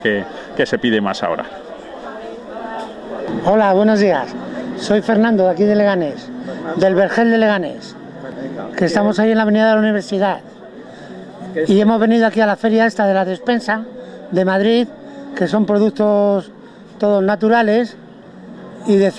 ¿Qué se pide más ahora? Hola, buenos días. Soy Fernando, de aquí de Leganés, del Vergel de Leganés, que estamos ahí en la avenida de la Universidad. Y hemos venido aquí a la feria esta de la despensa de Madrid, que son productos todos naturales y de